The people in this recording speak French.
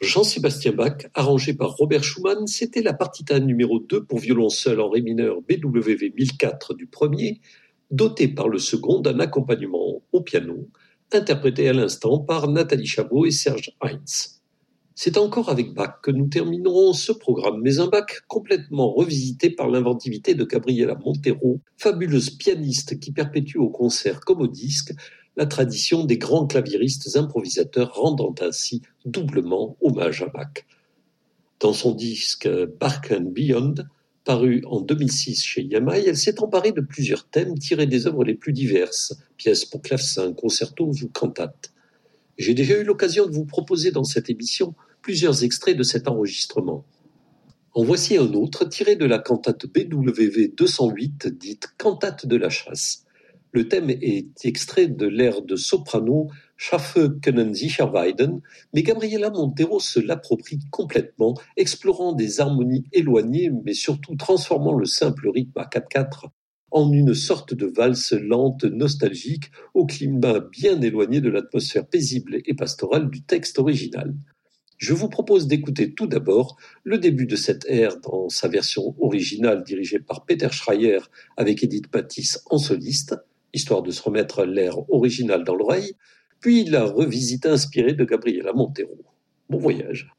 Jean-Sébastien Bach, arrangé par Robert Schumann, c'était la partita numéro 2 pour violon seul en ré mineur BWV 1004 du premier, dotée par le second d'un accompagnement au piano, interprété à l'instant par Nathalie Chabot et Serge Heinz. C'est encore avec Bach que nous terminerons ce programme, mais un Bach complètement revisité par l'inventivité de Gabriela Montero, fabuleuse pianiste qui perpétue au concert comme au disque la tradition des grands claviéristes improvisateurs, rendant ainsi doublement hommage à Bach. Dans son disque Bach and Beyond, paru en 2006 chez Yamaha, elle s'est emparée de plusieurs thèmes tirés des œuvres les plus diverses, pièces pour clavecin, concertos ou cantates. J'ai déjà eu l'occasion de vous proposer dans cette émission plusieurs extraits de cet enregistrement. En voici un autre tiré de la cantate BWV 208, dite Cantate de la chasse. Le thème est extrait de l'air de soprano Schaffe können sicher weiden, mais Gabriela Montero se l'approprie complètement, explorant des harmonies éloignées, mais surtout transformant le simple rythme à 4/4 en une sorte de valse lente, nostalgique, au climat bien éloigné de l'atmosphère paisible et pastorale du texte original. Je vous propose d'écouter tout d'abord le début de cette air dans sa version originale dirigée par Peter Schreier avec Edith Matisse en soliste, histoire de se remettre l'air original dans l'oreille, puis la revisite inspirée de Gabriela Montero. Bon voyage.